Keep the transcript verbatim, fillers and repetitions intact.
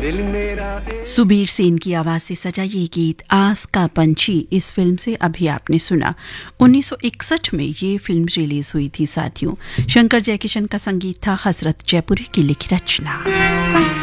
सुबीर सेन की आवाज से सजा ये गीत आस का पंछी इस फिल्म से अभी आपने सुना। उन्नीस सौ इकसठ में ये फिल्म रिलीज हुई थी साथियों। शंकर जयकिशन का संगीत था, हसरत जयपुरी की लिखी रचना।